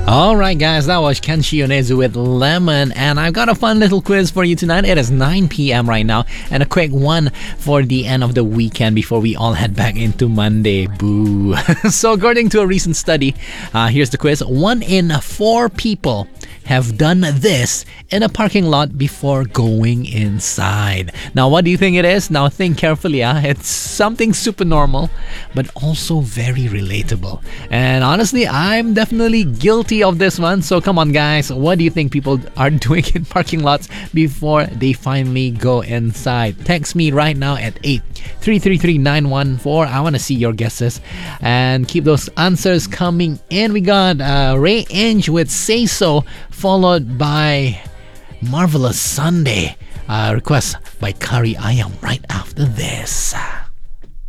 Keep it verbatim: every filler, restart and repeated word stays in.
Alright guys, that was Kenshi Yonezu with Lemon, and I've got a fun little quiz for you tonight. It is nine p.m. right now, and a quick one for the end of the weekend before we all head back into Monday. Boo. So according to a recent study, uh, here's the quiz. One in four people have done this in a parking lot before going inside. Now, what do you think it is? Now, think carefully. Huh? It's something super normal, but also very relatable. And honestly, I'm definitely guilty of this one. So come on, guys. What do you think people are doing in parking lots before they finally go inside? Text me right now at eight three three three nine one four. I want to see your guesses. And keep those answers coming in. We got uh, Ray Inge with Say So, followed by Marvelous Sunday, uh, request by Kari Ayam right after this.